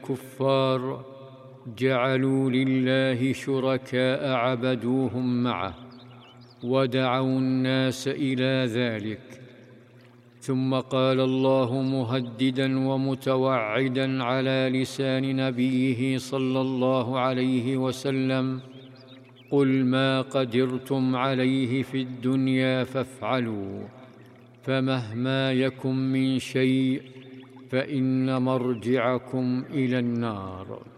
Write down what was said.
الكفار جعلوا لله شركاء عبدوهم معه ودعوا الناس إلى ذلك. ثم قال الله مهددا ومتوعدا على لسان نبيه صلى الله عليه وسلم: قل ما قدرتم عليه في الدنيا فافعلوا، فمهما يكن من شيء فإن مرجعكم إلى النار.